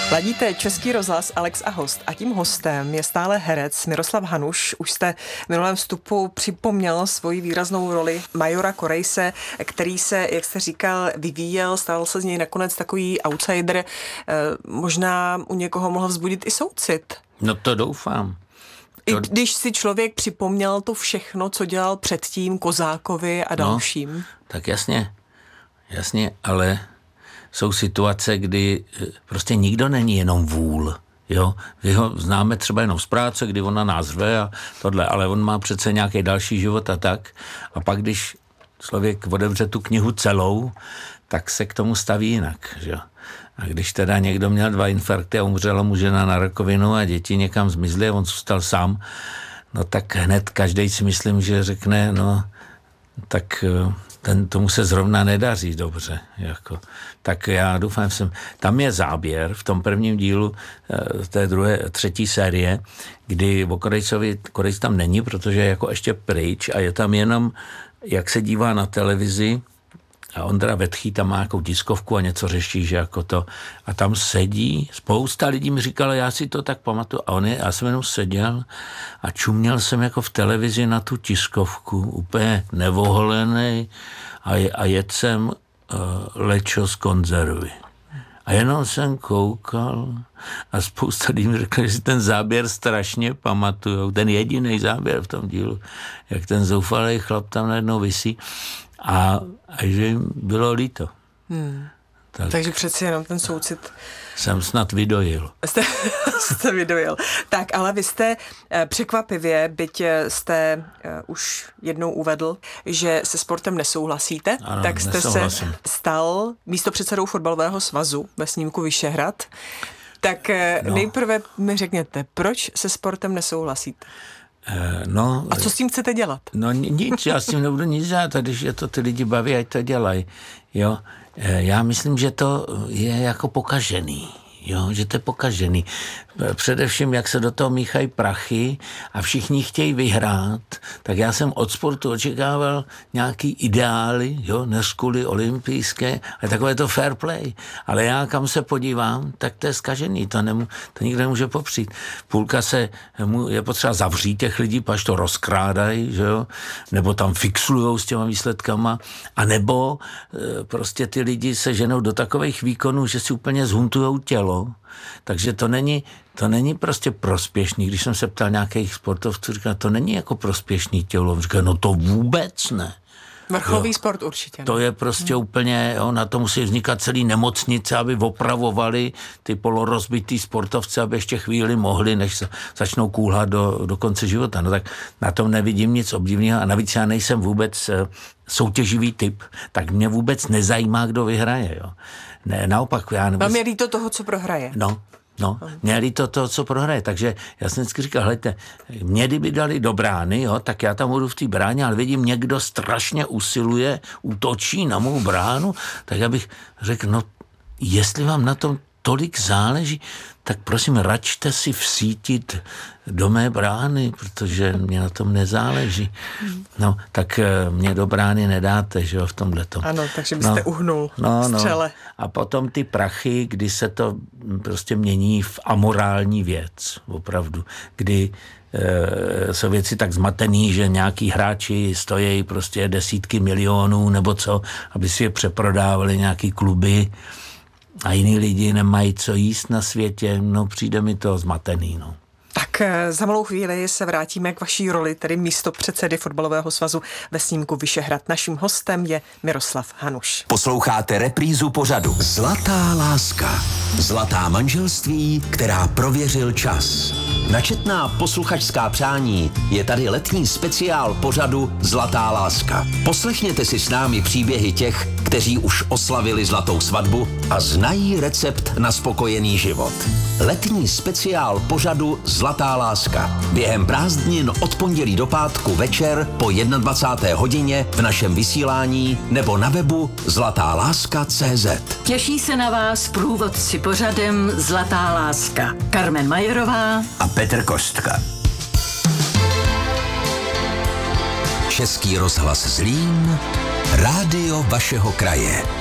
Ladíte Český rozhlas Alex a host a tím hostem je stále herec Miroslav Hanuš. Už jste v minulém vstupu připomněl svoji výraznou roli majora Korejse, který se, jak jste říkal, vyvíjel, stál se z něj nakonec takový outsider. Možná u někoho mohl vzbudit i soucit. No to doufám. I když si člověk připomněl to všechno, co dělal předtím Kozákovi a dalším. No, tak jasně, ale jsou situace, kdy prostě nikdo není jenom vůl, jo. Vy ho známe třeba jenom z práce, kdy on na nás řve a tohle, ale on má přece nějaký další život a tak. A pak, když člověk otevře tu knihu celou, tak se k tomu staví jinak, že jo. A když teda někdo měl 2 infarkty a umřela mu žena na rakovinu a děti někam zmizly a on zůstal sám, no tak hned každej si myslím, že řekne, no tak tomu se zrovna nedaří dobře. Jako. Tak já doufám, tam je záběr v tom prvním dílu té třetí série, kdy o Korejc tam není, protože je jako ještě pryč a je tam jenom, jak se dívá na televizi, a Ondra Vetchý tam má nějakou tiskovku a něco řeší, že jako to. A tam sedí, spousta lidí mi říkalo, já si to tak pamatuju. A já jsem jenom seděl a čuměl jsem jako v televizi na tu tiskovku, úplně nevoholený a jedl jsem lečo z konzervy. A jenom jsem koukal a spousta lidí mi řekla, že si ten záběr strašně pamatujou. Ten jediný záběr v tom dílu, jak ten zoufalý chlap tam najednou visí. A že jim bylo líto. Takže přeci jenom ten soucit jsem snad vydojil. Jste vydojil. Tak, ale vy jste překvapivě, byť jste už jednou uvedl, že se sportem nesouhlasíte, ano, tak jste se stal místopředsedou fotbalového svazu ve snímku Vyšehrad. Tak nejprve mi řekněte, proč se sportem nesouhlasíte? A co s tím chcete dělat? No nic, já s tím nebudu nic dělat, a když je to ty lidi baví, ať to dělají. Jo? Já myslím, že to je jako pokažený. Jo, že to je pokažený. Především, jak se do toho míchají prachy a všichni chtějí vyhrát, tak já jsem od sportu očekával nějaký ideály, jo, než kvůli olympijské, a takové to fair play. Ale já, kam se podívám, tak to je zkažený, to nikdo nemůže popřít. Půlka je potřeba zavřít těch lidí, pač to rozkrádají, že jo, nebo tam fixlujou s těma výsledkama, a nebo prostě ty lidi se ženou do takových výkonů, že si úplně zhuntujou tělo. Takže to není prostě prospěšný. Když jsem se ptal nějakých sportovců, říkal, to není jako prospěšný tělo. Říkal, no to vůbec ne. Vrcholový sport určitě. To je prostě úplně, jo, na to musí vznikat celý nemocnice, aby opravovali ty polorozbitý sportovce, aby ještě chvíli mohli, než se začnou kůlhat do konce života. No tak na tom nevidím nic obdivného a navíc já nejsem vůbec soutěživý typ, tak mě vůbec nezajímá, kdo vyhraje. Jo. Ne, naopak. Vám je líto toho, co prohraje. No, mě líto toho, co prohraje. Takže já jsem vždycky říkal, hejte, mě kdyby dali do brány, jo, tak já tam budu v té bráně, ale vidím, někdo strašně usiluje, útočí na mou bránu, tak já bych řekl, no, jestli vám na tom tolik záleží, tak prosím, račte si vsítit do mé brány, protože mě na tom nezáleží. No, tak mě do brány nedáte, že jo, v tomhletom. Ano, takže byste uhnul střele. A potom ty prachy, kdy se to prostě mění v amorální věc, opravdu, kdy jsou věci tak zmatený, že nějaký hráči stojí prostě desítky milionů nebo co, aby si je přeprodávali nějaký kluby, a jiní lidi nemají co jíst na světě, no přijde mi to zmatený, no. Tak za malou chvíli se vrátíme k vaší roli, tedy místopředsedy fotbalového svazu ve snímku Vyšehrad. Naším hostem je Miroslav Hanuš. Posloucháte reprízu pořadu Zlatá láska. Zlatá manželství, která prověřil čas. Na četná posluchačská přání je tady letní speciál pořadu Zlatá láska. Poslechněte si s námi příběhy těch, kteří už oslavili zlatou svatbu a znají recept na spokojený život. Letní speciál pořadu Zlatá láska. Během prázdnin od pondělí do pátku večer po 21. hodině v našem vysílání nebo na webu zlatáláska.cz. Těší se na vás průvodci pořadem Zlatá láska. Carmen Majerová a Petr Kostka. Český rozhlas Zlín, rádio vašeho kraje.